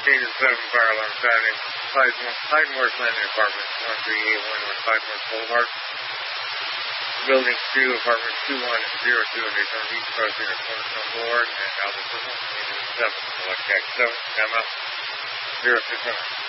to 7 fire alarm Saturday. Tidemore's Landing Apartments, 1381 North Tidemore Boulevard. Building 2, Apartments 21 and 02 of Daytona Beach, crossing at Cornerstone Boulevard, and Albert Circle, 7, Select Jack 7, come out, 069.